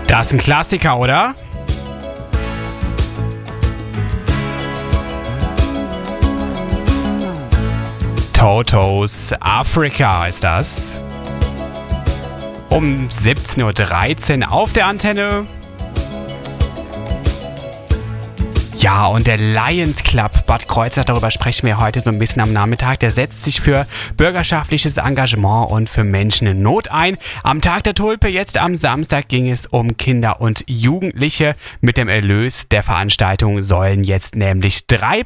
Das ist ein Klassiker, oder? Totos Africa ist das. Um 17.13 Uhr auf der Antenne. Ja, und der Lions Club Bad Kreuznach, darüber sprechen wir heute so ein bisschen am Nachmittag. Der setzt sich für bürgerschaftliches Engagement und für Menschen in Not ein. Am Tag der Tulpe, jetzt am Samstag, ging es um Kinder und Jugendliche. Mit dem Erlös der Veranstaltung sollen jetzt nämlich 3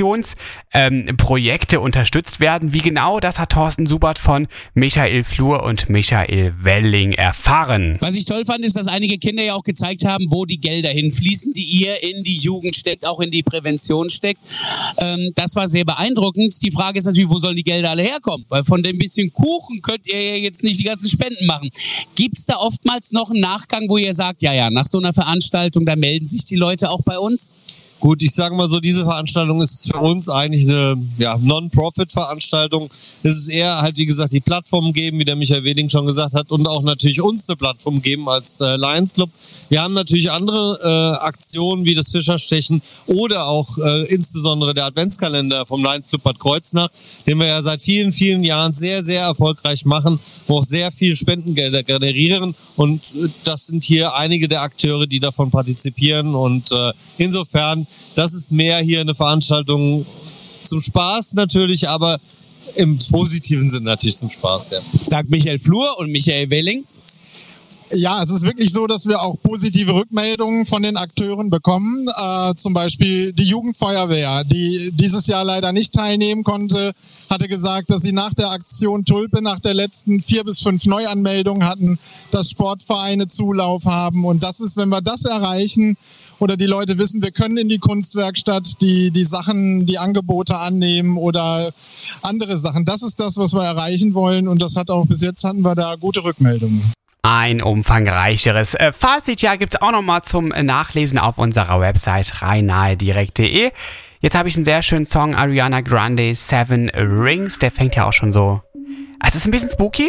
Präventionsprojekte unterstützt werden. Wie genau, das hat Thorsten Subert von Michael Flur und Michael Welling erfahren. Was ich toll fand, ist, dass einige Kinder ja auch gezeigt haben, wo die Gelder hinfließen, die ihr in die Jugend steckt, auch in die Prävention steckt. Das war sehr beeindruckend. Die Frage ist natürlich, wo sollen die Gelder alle herkommen? Weil von dem bisschen Kuchen könnt ihr ja jetzt nicht die ganzen Spenden machen. Gibt es da oftmals noch einen Nachgang, wo ihr sagt, ja, nach so einer Veranstaltung, da melden sich die Leute auch bei uns? Gut, ich sage mal so, diese Veranstaltung ist für uns eigentlich eine Non-Profit-Veranstaltung. Es ist eher halt, wie gesagt, die Plattform geben, wie der Michael Welling schon gesagt hat, und auch natürlich uns eine Plattform geben als Lions Club. Wir haben natürlich andere Aktionen wie das Fischerstechen oder auch insbesondere der Adventskalender vom Lions Club Bad Kreuznach, den wir ja seit vielen, vielen Jahren sehr, sehr erfolgreich machen, wo auch sehr viel Spendengelder generieren. Und das sind hier einige der Akteure, die davon partizipieren. Und insofern, das ist mehr hier eine Veranstaltung zum Spaß natürlich, aber im positiven Sinn natürlich zum Spaß, ja. Sagt Michael Flur und Michael Welling. Ja, es ist wirklich so, dass wir auch positive Rückmeldungen von den Akteuren bekommen. Zum Beispiel die Jugendfeuerwehr, die dieses Jahr leider nicht teilnehmen konnte, hatte gesagt, dass sie nach der Aktion Tulpe, nach der letzten 4 bis 5 Neuanmeldungen hatten, dass Sportvereine Zulauf haben. Und das ist, wenn wir das erreichen oder die Leute wissen, wir können in die Kunstwerkstatt die Sachen, die Angebote annehmen oder andere Sachen. Das ist das, was wir erreichen wollen. Und das hat auch bis jetzt hatten wir da gute Rückmeldungen. Ein umfangreicheres Fazit gibt es auch nochmal zum Nachlesen auf unserer Website rhein-nahe-direkt.de. Jetzt habe ich einen sehr schönen Song, Ariana Grande, 7 Rings. Der fängt ja auch schon so... Es ist ein bisschen spooky,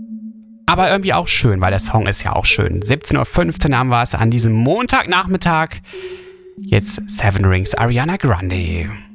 aber irgendwie auch schön, weil der Song ist ja auch schön. 17.15 Uhr haben wir es an diesem Montagnachmittag. Jetzt 7 Rings, Ariana Grande.